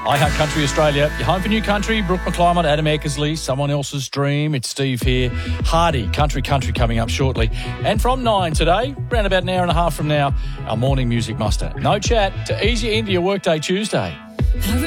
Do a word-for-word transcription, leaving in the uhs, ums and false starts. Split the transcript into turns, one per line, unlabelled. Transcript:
I Heart Country Australia. You're home for New Country. Brooke McClymont, Adam Eckersley, Someone Else's Dream. It's Steve here. Hardy, Country Country coming up shortly. And from nine today, around about an hour and a half from now, our morning music muster. No chat to ease you into your workday Tuesday.